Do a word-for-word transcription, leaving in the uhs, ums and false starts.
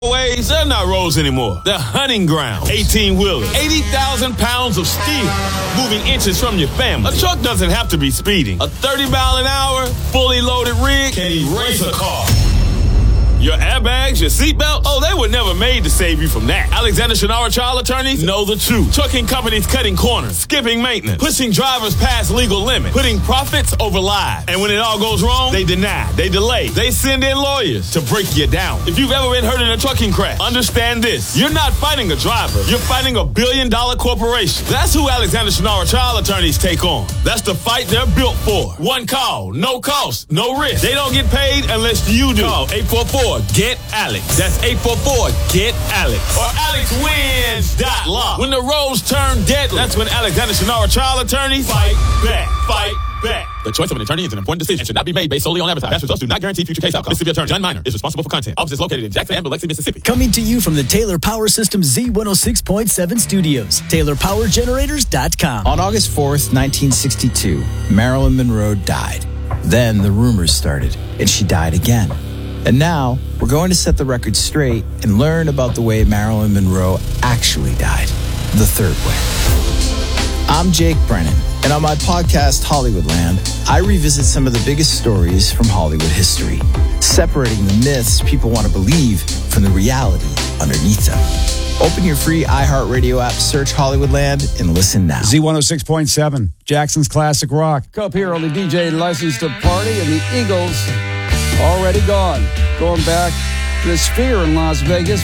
Ways, they're not roads anymore. They're hunting grounds. eighteen-wheelers, eighty thousand pounds of steel, moving inches from your family. A truck doesn't have to be speeding. A thirty mile an hour, fully loaded rig can erase a car. Your airbags, your seatbelt, oh, they were never made to save you from that. Alexander Shinara Trial Attorneys know the truth. Trucking companies cutting corners, skipping maintenance, pushing drivers past legal limits, putting profits over lives. And when it all goes wrong, they deny, they delay, they send in lawyers to break you down. If you've ever been hurt in a trucking crash, understand this. You're not fighting a driver. You're fighting a billion-dollar corporation. That's who Alexander Shinara Trial Attorneys take on. That's the fight they're built for. One call, no cost, no risk. They don't get paid unless you do. Call eight four four get Alex. That's eight four four get Alex. Or alex wins dot law. When the roads turn deadly, that's when Alexander Shinara Trial Attorneys fight back. Fight back. The choice of an attorney is an important decision and should not be made based solely on advertising. Past results do not guarantee future case outcomes. Mississippi Attorney John Minor is responsible for content. Office is located in Jackson and Biloxi, Mississippi. Coming to you from the Taylor Power Systems Z one oh six point seven studios. Taylor Power Generators dot com. On August fourth, nineteen sixty-two, Marilyn Monroe died. Then the rumors started, and she died again. And now, we're going to set the record straight and learn about the way Marilyn Monroe actually died. The third way. I'm Jake Brennan, and on my podcast, Hollywoodland, I revisit some of the biggest stories from Hollywood history, separating the myths people want to believe from the reality underneath them. Open your free iHeartRadio app, search Hollywoodland, and listen now. Z one oh six point seven, Jackson's Classic Rock. Cup here, only D J licensed to party, and the Eagles already gone. Going back to the Sphere in Las Vegas.